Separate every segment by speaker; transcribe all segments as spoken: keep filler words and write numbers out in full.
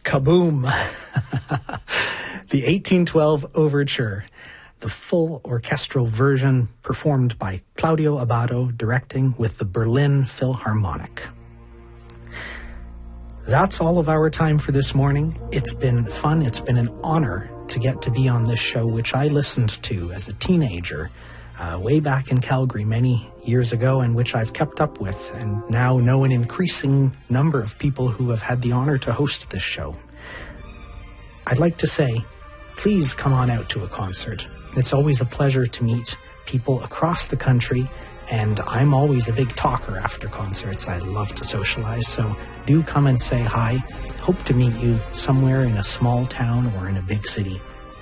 Speaker 1: Kaboom! The eighteen twelve Overture, the full orchestral version performed by Claudio Abbado, directing with the Berlin Philharmonic. That's all of our time for this morning. It's been fun. It's been an honor to get to be on this show, which I listened to as a teenager uh, way back in Calgary many years ago, and which I've kept up with, and now know an increasing number of people who have had the honor to host this show. I'd like to say, please come on out to a concert. It's always a pleasure to meet people across the country, and I'm always a big talker after concerts. I love to socialize, so do come and say hi. Hope to meet you somewhere in a small town or in a big city.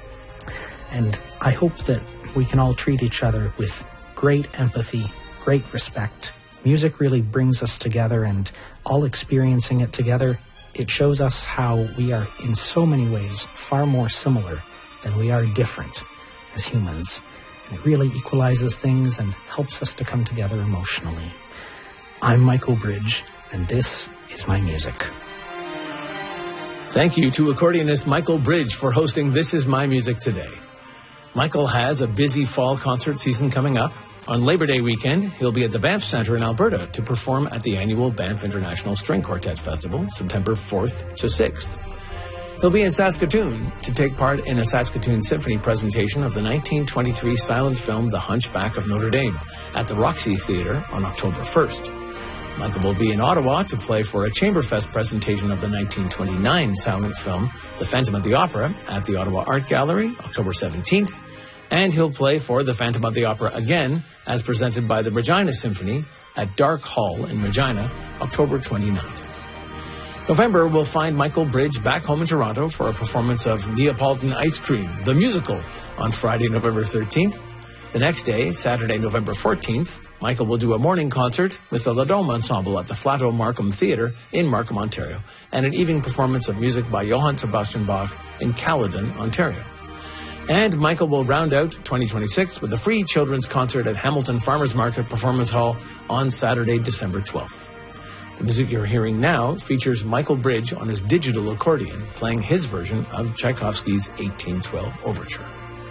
Speaker 1: And I hope that we can all treat each other with great empathy, great respect. Music really brings us together, and all experiencing it together, it shows us how we are in so many ways far more similar than we are different as humans. And it really equalizes things and helps us to come together emotionally. I'm Michael Bridge, and this is my music.
Speaker 2: Thank you to accordionist Michael Bridge for hosting This Is My Music today. Michael has a busy fall concert season coming up. On Labor Day weekend, he'll be at the Banff Centre in Alberta to perform at the annual Banff International String Quartet Festival, September fourth to sixth. He'll be in Saskatoon to take part in a Saskatoon Symphony presentation of the nineteen twenty-three silent film The Hunchback of Notre Dame at the Roxy Theatre on October first. Michael will be in Ottawa to play for a Chamberfest presentation of the nineteen twenty-nine silent film The Phantom of the Opera at the Ottawa Art Gallery, October seventeenth. And he'll play for The Phantom of the Opera again, as presented by the Regina Symphony at Dark Hall in Regina, October twenty-ninth. November will find Michael Bridge back home in Toronto for a performance of Neapolitan Ice Cream, the musical, on Friday, November thirteenth. The next day, Saturday, November fourteenth, Michael will do a morning concert with the La Dome Ensemble at the Flato Markham Theatre in Markham, Ontario, and an evening performance of music by Johann Sebastian Bach in Caledon, Ontario. And Michael will round out twenty twenty-six with a free children's concert at Hamilton Farmers Market Performance Hall on Saturday, December twelfth. The music you're hearing now features Michael Bridge on his digital accordion, playing his version of Tchaikovsky's eighteen twelve Overture.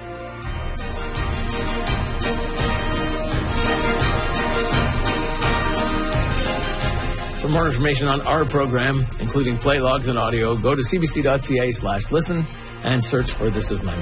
Speaker 2: For more information on our program, including play logs and audio, go to cbc.ca slash listen and search for This Is My